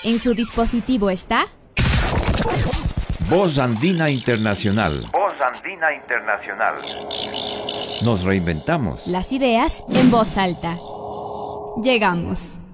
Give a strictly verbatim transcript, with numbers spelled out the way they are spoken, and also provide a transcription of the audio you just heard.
¿En su dispositivo está? Voz Andina Internacional. Voz Andina Internacional. Nos reinventamos. Las ideas en voz alta. Llegamos.